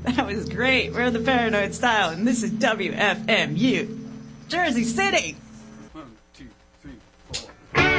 That was great. We're the Paranoid Style, and this is WFMU, Jersey City.